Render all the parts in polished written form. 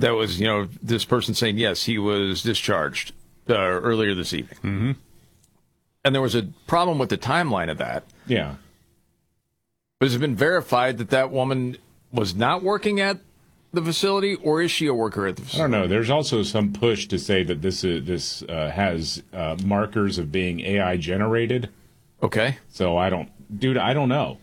that was, this person saying, yes, he was discharged earlier this evening. Mm-hmm. And there was a problem with the timeline of that. Yeah. But has it been verified that woman was not working at the facility, or is she a worker at the facility? I don't know. There's also some push to say that this has markers of being AI generated. Okay. So I don't know.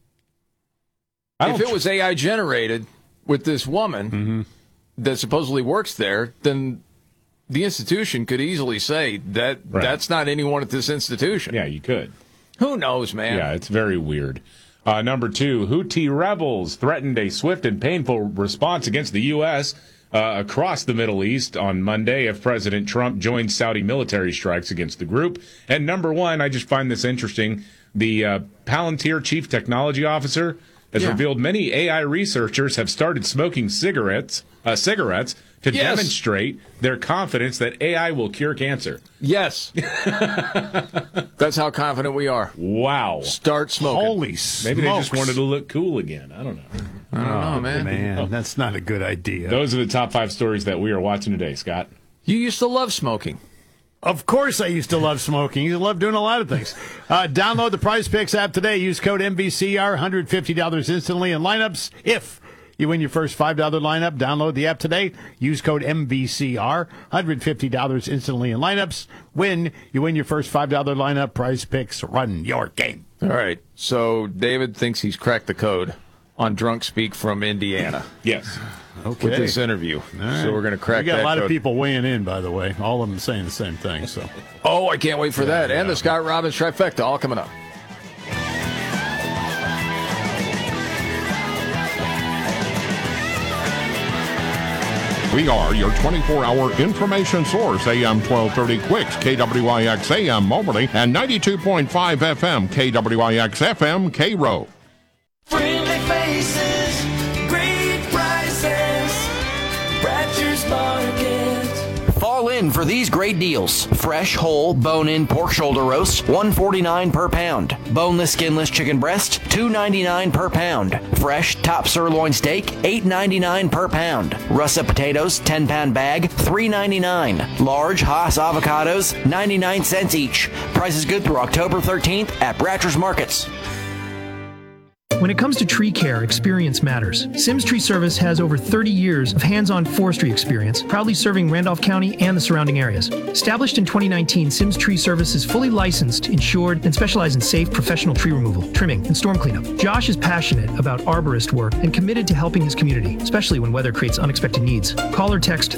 If it was AI generated with this woman that supposedly works there, then the institution could easily say that that's not anyone at this institution. Yeah, you could. Who knows, man? Yeah, it's very weird. Number 2, Houthi rebels threatened a swift and painful response against the U.S. Across the Middle East on Monday if President Trump joins Saudi military strikes against the group. And number 1, I just find this interesting, the Palantir chief technology officer has revealed many AI researchers have started smoking cigarettes to demonstrate their confidence that AI will cure cancer. Yes. That's how confident we are. Wow. Start smoking. Holy smokes. Maybe they just wanted to look cool again. I don't know. I don't know, man. Man, that's not a good idea. Those are the top 5 stories that we are watching today, Scott. You used to love smoking. Of course I used to love smoking. I used to love doing a lot of things. Download the Prize Picks app today. Use code MVCR, $150 instantly in lineups. If you win your first $5 lineup, download the app today. Use code MVCR, $150 instantly in lineups. You win your first $5 lineup. Prize Picks, run your game. All right. So David thinks he's cracked the code on drunk speak from Indiana. Yes. Okay. With this interview. Right. So we're going to crack that code. We got a lot of people weighing in, by the way. All of them saying the same thing. So. Oh, I can't wait for that. And the Scott Robbins trifecta all coming up. We are your 24-hour information source, AM 1230 Quicks, KWIX AM Moberly, and 92.5 FM, KWIX FM Cairo. Friendly faces, great prices, Bratcher's Market. Fall in for these great deals. Fresh, whole, bone-in pork shoulder roast, $1.49 per pound. Boneless, skinless chicken breast, $2.99 per pound. Fresh top sirloin steak, $8.99 per pound. Russet potatoes, 10-pound bag, $3.99. Large Haas avocados, 99 cents each. Price is good through October 13th at Bratcher's Markets. When it comes to tree care, experience matters. Sims Tree Service has over 30 years of hands-on forestry experience, proudly serving Randolph County and the surrounding areas. Established in 2019, Sims Tree Service is fully licensed, insured, and specialized in safe professional tree removal, trimming, and storm cleanup. Josh is passionate about arborist work and committed to helping his community, especially when weather creates unexpected needs. Call or text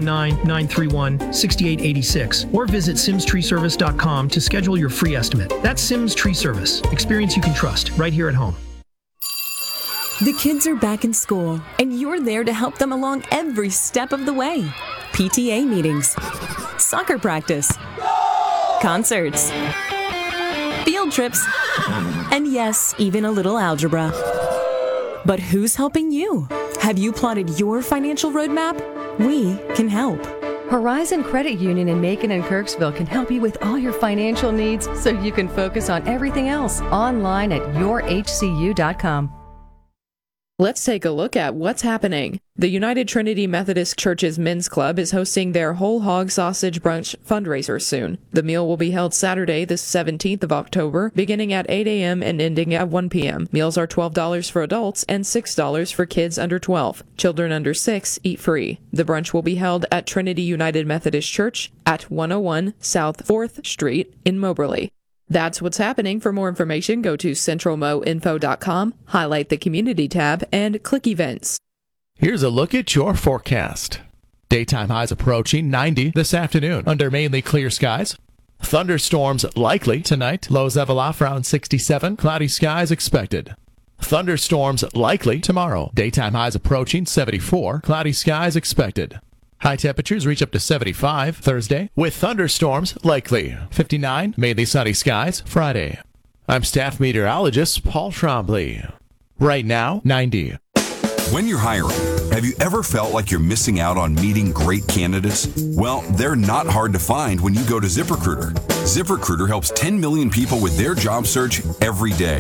319-931-6886 or visit simstreeservice.com to schedule your free estimate. That's Sims Tree Service. Experience you can trust, right here at home. The kids are back in school, and you're there to help them along every step of the way. PTA meetings, soccer practice, concerts, field trips, and yes, even a little algebra. But who's helping you? Have you plotted your financial roadmap? We can help. Horizon Credit Union in Macon and Kirksville can help you with all your financial needs so you can focus on everything else online at yourhcu.com. Let's take a look at what's happening. The United Trinity Methodist Church's Men's Club is hosting their Whole Hog Sausage Brunch fundraiser soon. The meal will be held Saturday, the 17th of October, beginning at 8 a.m. and ending at 1 p.m. Meals are $12 for adults and $6 for kids under 12. Children under 6 eat free. The brunch will be held at Trinity United Methodist Church at 101 South 4th Street in Moberly. That's what's happening. For more information, go to centralmoinfo.com, highlight the Community tab, and click Events. Here's a look at your forecast. Daytime highs approaching 90 this afternoon under mainly clear skies. Thunderstorms likely tonight. Lows level off around 67. Cloudy skies expected. Thunderstorms likely tomorrow. Daytime highs approaching 74. Cloudy skies expected. High temperatures reach up to 75 Thursday, with thunderstorms likely. 59, mainly sunny skies Friday. I'm staff meteorologist Paul Trombley. Right now, 90. When you're hiring, have you ever felt like you're missing out on meeting great candidates? Well, they're not hard to find when you go to ZipRecruiter. ZipRecruiter helps 10 million people with their job search every day.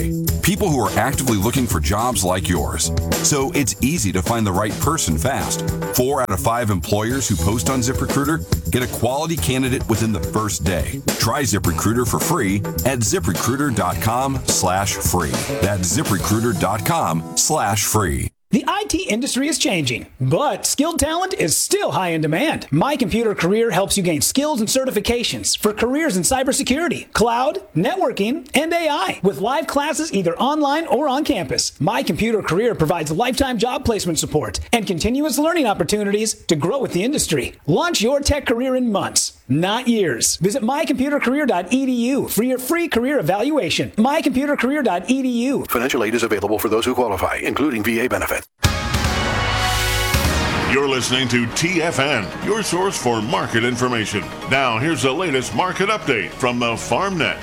people who are actively looking for jobs like yours. So it's easy to find the right person fast. 4 out of 5 employers who post on ZipRecruiter get a quality candidate within the first day. Try ZipRecruiter for free at ZipRecruiter.com/free. That's ZipRecruiter.com/free. The IT industry is changing, but skilled talent is still high in demand. My Computer Career helps you gain skills and certifications for careers in cybersecurity, cloud, networking, and AI, with live classes either online or on campus. My Computer Career provides lifetime job placement support and continuous learning opportunities to grow with the industry. Launch your tech career in months, not years. Visit mycomputercareer.edu for your free career evaluation. mycomputercareer.edu. Financial aid is available for those who qualify, including VA benefits. You're listening to TFN, your source for market information. Now, here's the latest market update from the FarmNet.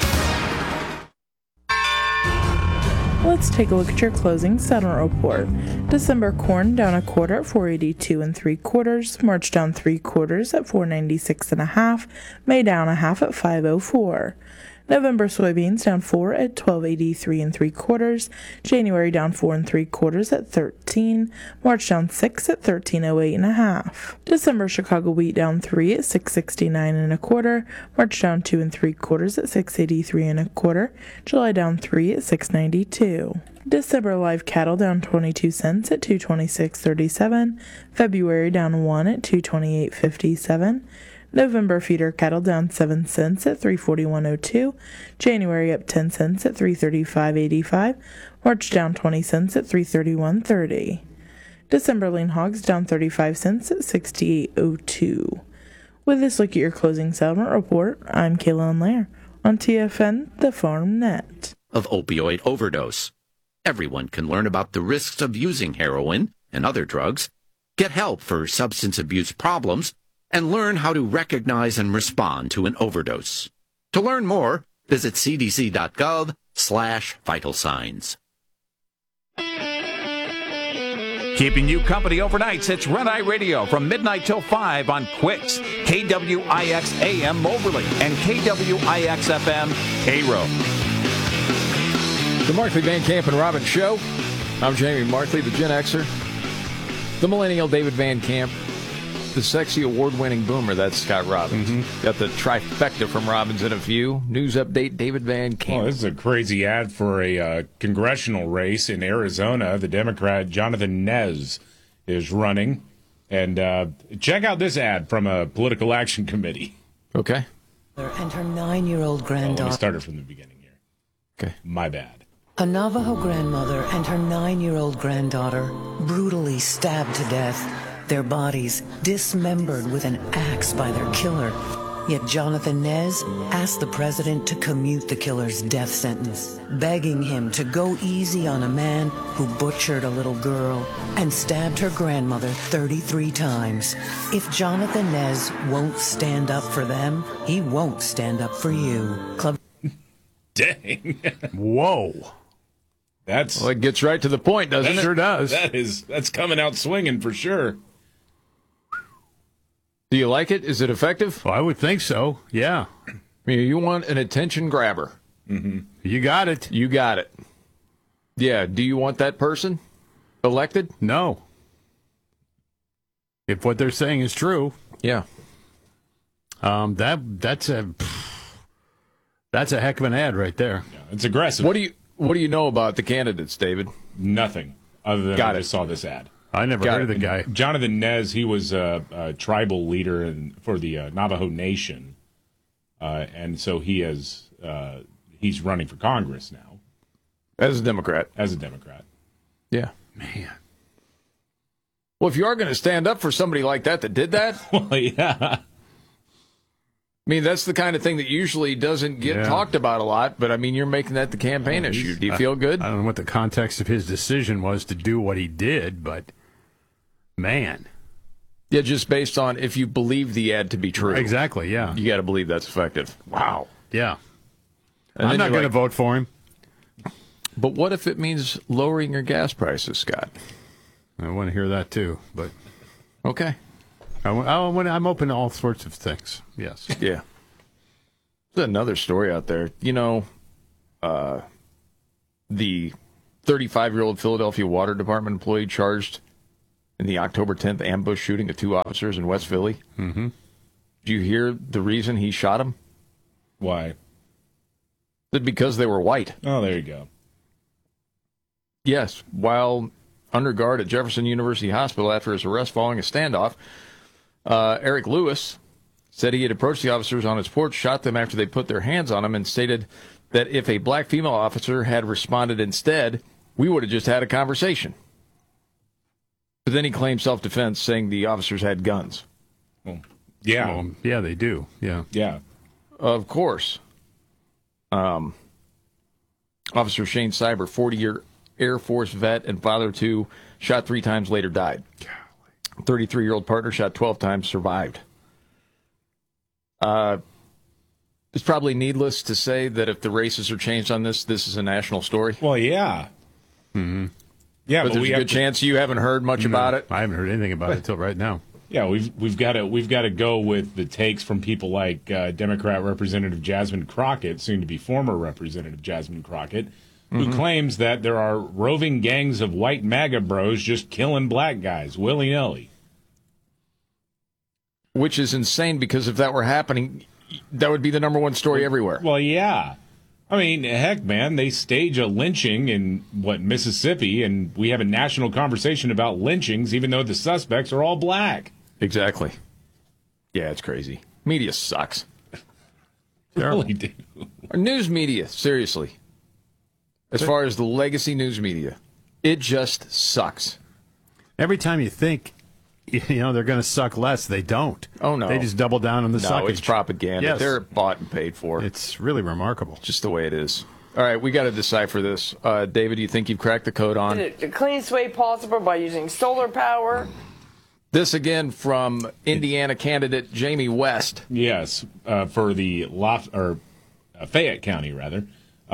Let's take a look at your closing settlement report. December corn down 1/4 at 482 3/4. March down 3/4 at 496 1/2. May down 1/2 at 504. November soybeans down 4 at 1283 3/4. January down 4 3/4 at 13. March down 6 at 1308 1/2. December Chicago wheat down 3 at 669 1/4. March down 2 3/4 at 683 1/4. July down 3 at 692. December live cattle down 22 cents at 226.37. February down 1 at 228.57. November feeder cattle down 7 cents at 341.02. January up 10 cents at 335.85. March down 20 cents at 331.30. December lean hogs down 35 cents at 68.02. With this look at your closing settlement report, I'm Kaylin Lair on TFN, the Farm Net. Of opioid overdose. Everyone can learn about the risks of using heroin and other drugs, get help for substance abuse problems, and learn how to recognize and respond to an overdose. To learn more, visit cdc.gov/vital signs. Keeping you company overnights, it's Red Eye Radio from midnight till 5 on Quicks, KWIX AM Moberly, and KWIX FM Cairo. The Markley, Van Camp, and Robbins Show. I'm Jamie Markley, the Gen Xer, the Millennial David Van Camp, the sexy award-winning boomer, that's Scott Robbins. Got the trifecta from Robbins in a few. News update, David Van Camp. Oh, this is a crazy ad for a congressional race in Arizona. The Democrat Jonathan Nez is running. And check out this ad from a political action committee. Okay. And her 9-year-old granddaughter. Let me start it from the beginning here. Okay. My bad. A Navajo grandmother and her 9-year-old granddaughter brutally stabbed to death. Their bodies dismembered with an axe by their killer. Yet Jonathan Nez asked the president to commute the killer's death sentence, begging him to go easy on a man who butchered a little girl and stabbed her grandmother 33 times. If Jonathan Nez won't stand up for them, he won't stand up for you. Dang. Whoa. Well, it gets right to the point, doesn't it? Sure does. That's coming out swinging for sure. Do you like it? Is it effective? Well, I would think so. Yeah. I mean, you want an attention grabber. You got it. You got it. Yeah. Do you want that person elected? No. If what they're saying is true. Yeah. That's a heck of an ad right there. Yeah, it's aggressive. What do you know about the candidates, David? Nothing other than I just saw this ad. I never heard of the guy. Jonathan Nez, he was a tribal leader for the Navajo Nation, and so he's running for Congress now. As a Democrat. Yeah. Man. Well, if you are going to stand up for somebody like that did that, well, yeah. I mean, that's the kind of thing that usually doesn't get talked about a lot, but I mean, you're making that the campaign issue. Do you feel good? I don't know what the context of his decision was to do what he did, but man. Yeah, just based on if you believe the ad to be true. Exactly, yeah. You got to believe that's effective. Wow. Yeah. And I'm not going to vote for him. But what if it means lowering your gas prices, Scott? I want to hear that too, but okay. I'm open to all sorts of things. Yes. Yeah. There's another story out there. You know, the 35-year-old Philadelphia Water Department employee charged in the October 10th ambush shooting of 2 officers in West Philly. Mm-hmm. Do you hear the reason he shot him? Why? Because they were white. Oh, there you go. Yes, while under guard at Jefferson University Hospital after his arrest following a standoff, Eric Lewis said he had approached the officers on his porch, shot them after they put their hands on him, and stated that if a black female officer had responded instead, we would have just had a conversation. But then he claimed self-defense, saying the officers had guns. Well, yeah. Well, yeah, they do. Yeah. Yeah. Of course. Officer Shane Cyber, 40-year Air Force vet and father of 2, shot 3 times, later died. 33-year-old partner shot 12 times, survived. It's probably needless to say that if the races are changed on this is a national story. Well, yeah. Mm-hmm. Yeah, but there's a good chance you haven't heard much about it. I haven't heard anything about it until right now. Yeah, we've got to go with the takes from people like Democrat Representative Jasmine Crockett, soon to be former Representative Jasmine Crockett, who claims that there are roving gangs of white MAGA bros just killing black guys willy-nilly. Which is insane, because if that were happening, that would be the number one story everywhere. Well, yeah. I mean, heck, man, they stage a lynching in, Mississippi, and we have a national conversation about lynchings, even though the suspects are all black. Exactly. Yeah, it's crazy. Media sucks. They really do. Our news media, seriously. As far as the legacy news media, it just sucks. Every time you think, they're going to suck less, they don't. Oh, no. They just double down on the suckage. No, it's propaganda. Yes. They're bought and paid for. It's really remarkable. Just the way it is. All right, we got to decipher this. David, do you think you've cracked the code on? The cleanest way possible by using solar power. This again from Indiana candidate Jamie West. Yes, for the Fayette County, rather,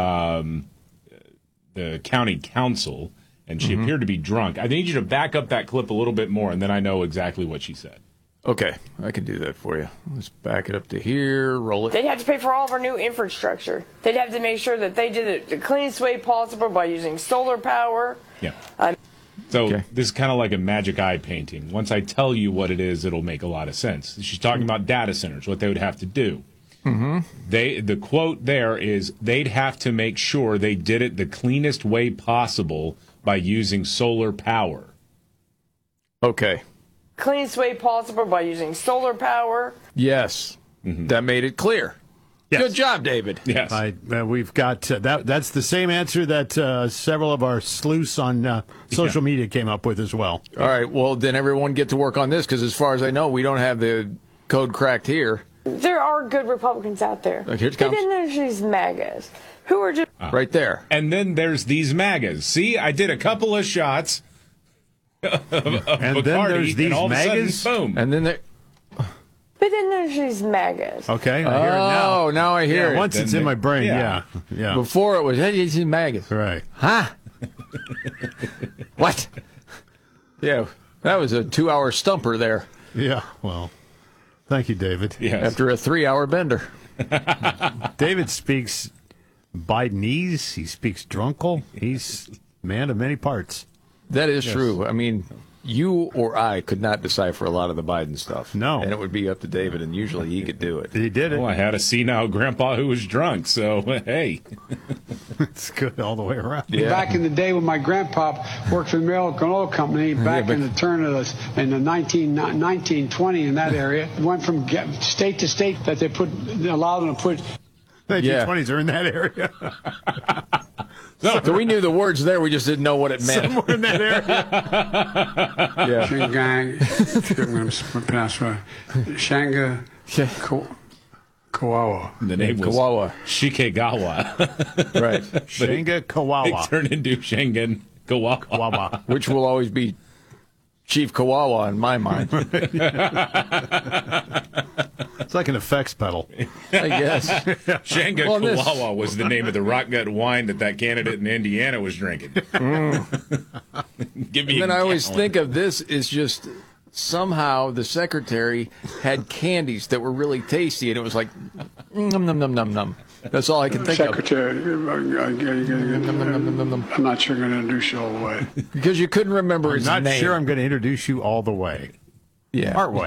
the county council, and she appeared to be drunk. I need you to back up that clip a little bit more, and then I know exactly what she said. Okay, I can do that for you. Let's back it up to here, roll it. They'd have to pay for all of our new infrastructure. They'd have to make sure that they did it the cleanest way possible by using solar power. Yeah. So this is kind of like a magic eye painting. Once I tell you what it is, it'll make a lot of sense. She's talking about data centers, what they would have to do. Mm-hmm. The quote there is, they'd have to make sure they did it the cleanest way possible by using solar power. Okay. Cleanest way possible by using solar power. Yes. That made it clear. Yes. Good job, David. Yes. We've got that's the same answer that several of our sleuths on social media came up with as well. All right, well, then everyone get to work on this, because as far as I know, we don't have the code cracked here. There are good Republicans out there. Here it comes. But then there's these MAGAs who are just... Right there. And then there's these MAGAs. See, I did a couple of shots of and Bacardi, then there's these and all MAGAs? of a sudden, boom. And then there... But then there's these MAGAs. Okay, I hear it now. Oh, now I hear it. Once it's in my brain, yeah. Before it was, hey, it's in maggots. Right. Huh? What? Yeah, that was a 2-hour stumper there. Yeah, well, thank you, David. Yes. After a 3-hour bender. David speaks Bidenese. He speaks drunkle. He's a man of many parts. That is true. I mean, you or I could not decipher a lot of the Biden stuff. No. And it would be up to David, and usually he could do it. He did it. Well, I had a senile grandpa who was drunk, so hey. It's good all the way around. Yeah. Back in the day when my grandpa worked for the American Oil Company, back in the turn of in the 1920 in that area, it went from state to state that they allowed them to put. 1920s are in that area. So we knew the words there, we just didn't know what it meant. Somewhere in that area. Yeah. Shingang, I'm going to pronounce right. Shanga Kawawa. The name was Kawawa. Shikegawa. Right. Shanga Kawawa. It turned into Shangan Kawawa. Which will always be Chief Kawawa in my mind. It's like an effects pedal. I guess. Shanga Kawawa was the name of the rock gut wine that candidate in Indiana was drinking. Give me And then I always think of this as just somehow the secretary had candies that were really tasty, and it was like, num, num, num, num, num. That's all I can think Secretary, I'm not sure I'm going to introduce you all the way. Because you couldn't remember his name. I'm not sure I'm going to introduce you all the way. Yeah. Partway.